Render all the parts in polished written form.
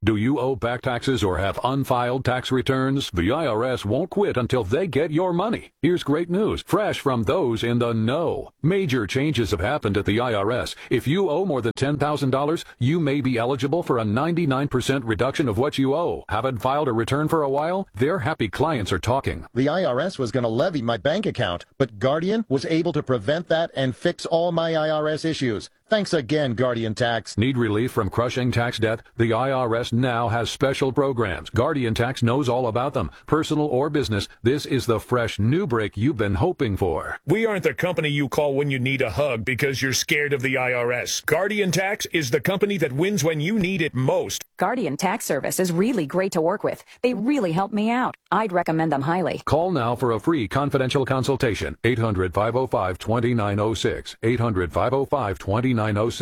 Do you owe back taxes or have unfiled tax returns? The IRS won't quit until they get your money. Here's great news, fresh from those in the know. Major changes have happened at the IRS. If you owe more than $10,000, you may be eligible for a 99% reduction of what you owe. Haven't filed a return for a while? Their happy clients are talking. The IRS was going to levy my bank account, but Guardian was able to prevent that and fix all my IRS issues. Thanks again, Guardian Tax. Need relief from crushing tax debt? The IRS now has special programs. Guardian Tax knows all about them. Personal or business, this is the fresh new break you've been hoping for. We aren't the company you call when you need a hug because you're scared of the IRS. Guardian Tax is the company that wins when you need it most. Guardian Tax Service is really great to work with. They really help me out. I'd recommend them highly. Call now for a free confidential consultation. 800-505-2906. 800-505-2906.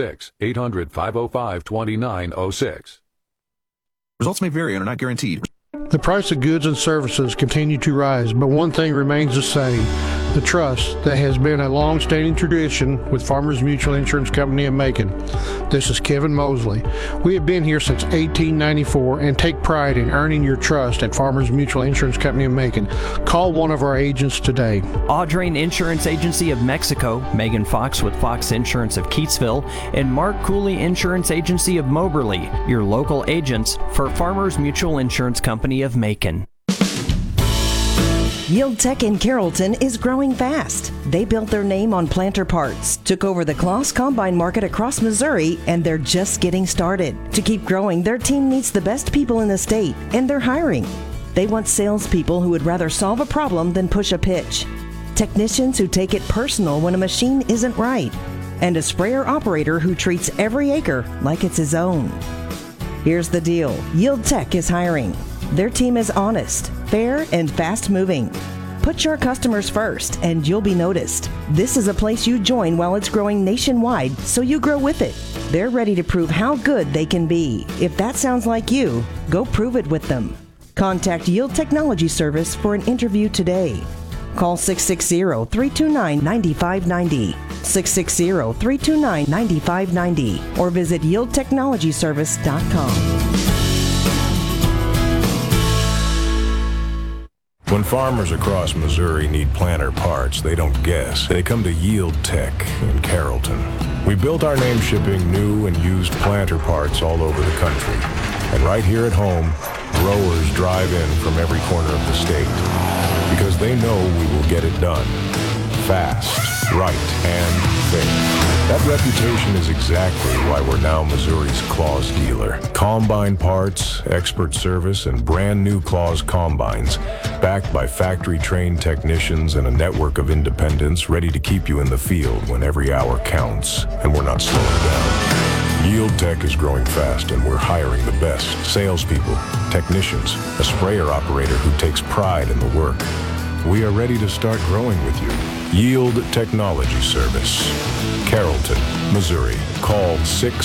800-505-2906. Results may vary and are not guaranteed. The price of goods and services continue to rise, but one thing remains the same: the trust that has been a long-standing tradition with Farmers Mutual Insurance Company of Macon. This is Kevin Mosley. We have been here since 1894 and take pride in earning your trust at Farmers Mutual Insurance Company of Macon. Call one of our agents today. Audrain Insurance Agency of Mexico, Megan Fox with Fox Insurance of Keatsville, and Mark Cooley Insurance Agency of Moberly, your local agents for Farmers Mutual Insurance Company of Macon. Yield Tech in Carrollton is growing fast. They built their name on planter parts, took over the Kloss Combine market across Missouri, and they're just getting started. To keep growing, their team needs the best people in the state, and they're hiring. They want salespeople who would rather solve a problem than push a pitch, technicians who take it personal when a machine isn't right, and a sprayer operator who treats every acre like it's his own. Here's the deal. Yield Tech is hiring. Their team is honest, fair, and fast-moving. Put your customers first, and you'll be noticed. This is a place you join while it's growing nationwide, so you grow with it. They're ready to prove how good they can be. If that sounds like you, go prove it with them. Contact Yield Technology Service for an interview today. Call 660-329-9590, 660-329-9590, or visit yieldtechnologyservice.com. When farmers across Missouri need planter parts, they don't guess. They come to Yield Tech in Carrollton. We built our name shipping new and used planter parts all over the country. And right here at home, growers drive in from every corner of the state because they know we will get it done. Fast, right, and fair. That reputation is exactly why we're now Missouri's Claus dealer. Combine parts, expert service, and brand new Claus combines, backed by factory-trained technicians and a network of independents ready to keep you in the field when every hour counts, and we're not slowing down. Yield Tech is growing fast, and we're hiring the best salespeople, technicians, a sprayer operator who takes pride in the work. We are ready to start growing with you. Yield Technology Service, Carrollton, Missouri. Call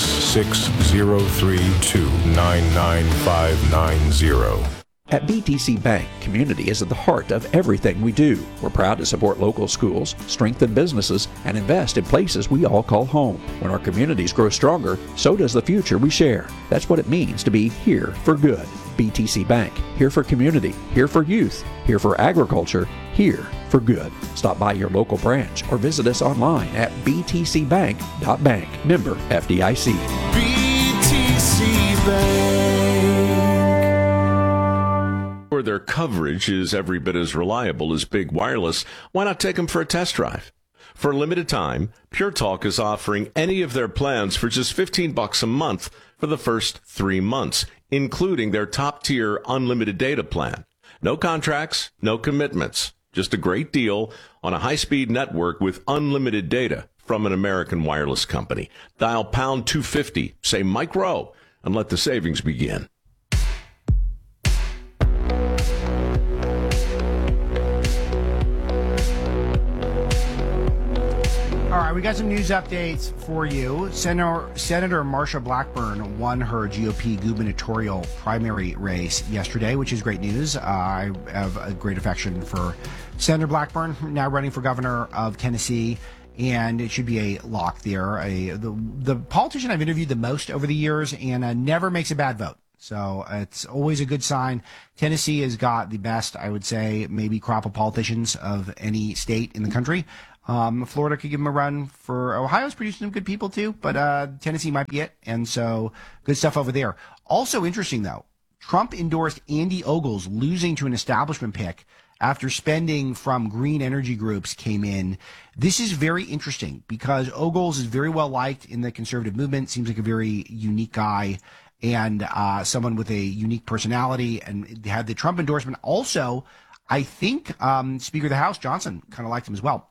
660-329-9590. At BTC Bank, community is at the heart of everything we do. We're proud to support local schools, strengthen businesses, and invest in places we all call home. When our communities grow stronger, so does the future we share. That's what it means to be here for good. BTC Bank, here for community, here for youth, here for agriculture, here for good. Stop by your local branch or visit us online at btcbank.bank. Member FDIC. BTC Bank. Where their coverage is every bit as reliable as big wireless, why not take them for a test drive? For a limited time, Pure Talk is offering any of their plans for just $15 a month for the first 3 months, including their top-tier unlimited data plan. No contracts, no commitments, just a great deal on a high-speed network with unlimited data from an American wireless company. Dial pound 250, say Mike Rowe, and let the savings begin. All right, we got some news updates for you. Senator Marsha Blackburn won her GOP gubernatorial primary race yesterday, which is great news. I have a great affection for Senator Blackburn, now running for governor of Tennessee, and it should be a lock there. The politician I've interviewed the most over the years and never makes a bad vote. So it's always a good sign. Tennessee has got the best, I would say, maybe crop of politicians of any state in the country. Florida could give them a run. For Ohio's producing some good people too, but Tennessee might be it. And so good stuff over there. Also interesting though, Trump endorsed Andy Ogles losing to an establishment pick after spending from green energy groups came in. This is very interesting because Ogles is very well liked in the conservative movement, seems like a very unique guy and someone with a unique personality, and had the Trump endorsement. Also, I think Speaker of the House, Johnson, kind of liked him as well,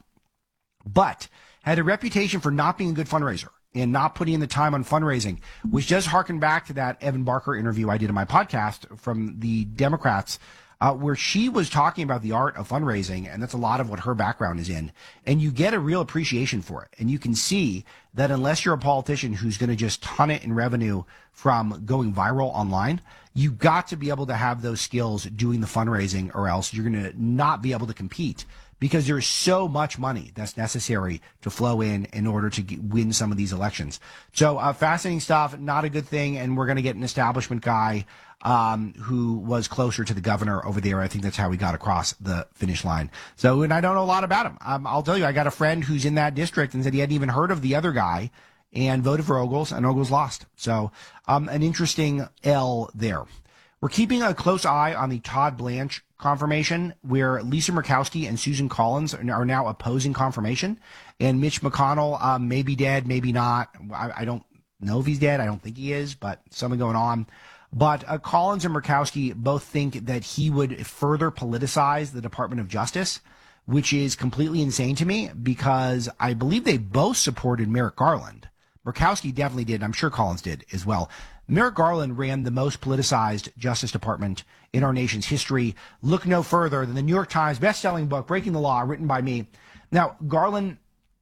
but had a reputation for not being a good fundraiser and not putting in the time on fundraising, which does harken back to that Evan Barker interview I did in my podcast from the Democrats, where she was talking about the art of fundraising, and that's a lot of what her background is in. And you get a real appreciation for it. And you can see that unless you're a politician who's going to just ton it in revenue from going viral online, you got to be able to have those skills doing the fundraising, or else you're going to not be able to compete, because there's so much money that's necessary to flow in order to win some of these elections. So fascinating stuff, not a good thing. And we're going to get an establishment guy who was closer to the governor over there. I think that's how he got across the finish line. So, and I don't know a lot about him. I'll tell you, I got a friend who's in that district and said he hadn't even heard of the other guy and voted for Ogles, and Ogles lost. So an interesting L there. We're keeping a close eye on the Todd Blanche confirmation, where Lisa Murkowski and Susan Collins are now opposing confirmation. And Mitch McConnell may be dead, maybe not. I don't know if he's dead. I don't think he is, but something going on. But Collins and Murkowski both think that he would further politicize the Department of Justice, which is completely insane to me, because I believe they both supported Merrick Garland. Murkowski definitely did. I'm sure Collins did as well. Merrick Garland ran the most politicized Justice Department in our nation's history. Look no further than the New York Times best-selling book, Breaking the Law, written by me. Now, Garland,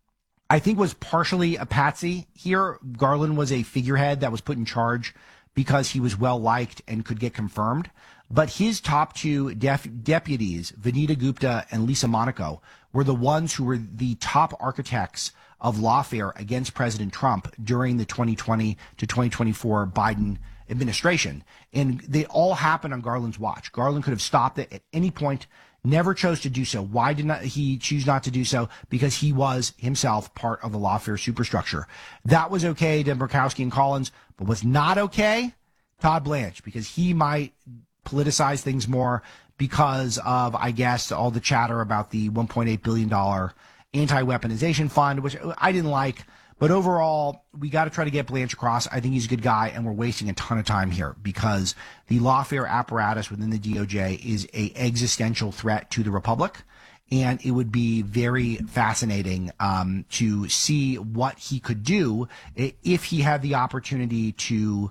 I think, was partially a patsy here. Garland was a figurehead that was put in charge because he was well-liked and could get confirmed. But his top two deputies, Vanita Gupta and Lisa Monaco, were the ones who were the top architects of lawfare against President Trump during the 2020 to 2024 Biden administration. And they all happened on Garland's watch. Garland could have stopped it at any point, never chose to do so. Why did not he choose not to do so? Because he was himself part of the lawfare superstructure. That was okay to Murkowski and Collins, but was not okay, Todd Blanche, because he might politicize things more because of, I guess, all the chatter about the $1.8 billion anti-weaponization fund, which I didn't like. But overall, we got to try to get Blanche across. I think he's a good guy, and we're wasting a ton of time here because the lawfare apparatus within the DOJ is a existential threat to the Republic. And it would be very fascinating to see what he could do if he had the opportunity to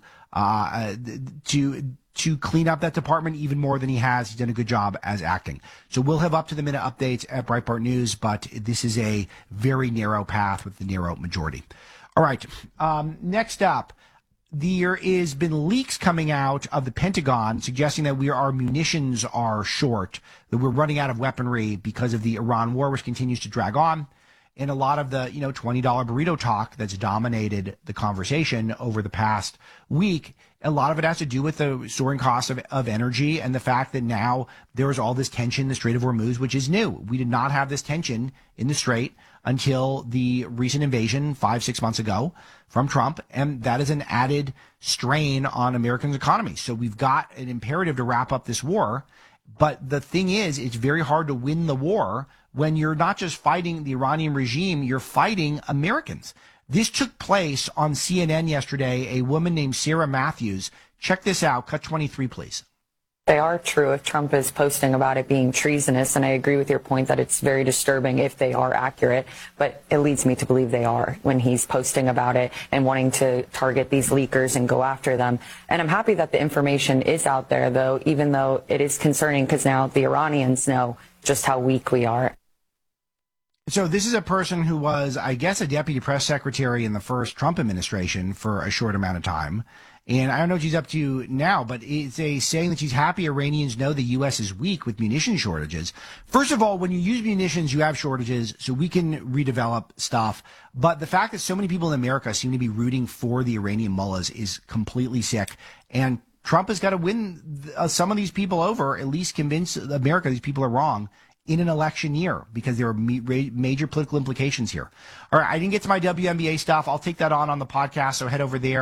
clean up that department even more than he has. He's done a good job as acting. So we'll have up-to-the-minute updates at Breitbart News, but this is a very narrow path with the narrow majority. All right, next up, there has been leaks coming out of the Pentagon suggesting that our munitions are short, that we're running out of weaponry because of the Iran war, which continues to drag on. And a lot of the, $20 burrito talk that's dominated the conversation over the past week, a lot of it has to do with the soaring cost of energy and the fact that now there is all this tension in the Strait of Hormuz, which is new. We did not have this tension in the Strait until the recent invasion 5-6 months ago from Trump, and that is an added strain on Americans' economy. So we've got an imperative to wrap up this war. But the thing is, it's very hard to win the war when you're not just fighting the Iranian regime, you're fighting Americans. This took place on CNN yesterday. A woman named Sarah Matthews. Check this out. Cut 23, please. They are true if Trump is posting about it being treasonous, and I agree with your point that it's very disturbing if they are accurate, but it leads me to believe they are when he's posting about it and wanting to target these leakers and go after them. And I'm happy that the information is out there, though, even though it is concerning because now the Iranians know just how weak we are. So this is a person who was, I guess, a deputy press secretary in the first Trump administration for a short amount of time. And I don't know what she's up to now, but it's saying that she's happy Iranians know the U.S. is weak with munition shortages. First of all, when you use munitions, you have shortages, so we can redevelop stuff. But the fact that so many people in America seem to be rooting for the Iranian mullahs is completely sick. And Trump has got to win some of these people over, at least convince America these people are wrong in an election year, because there are major political implications here. All right, I didn't get to my WNBA stuff. I'll take that on the podcast, so head over there.